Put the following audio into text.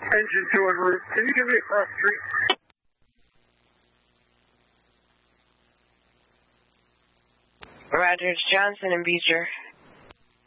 Engine 2 en route. Can you give me a cross street? Roger, it's Johnson and Beecher.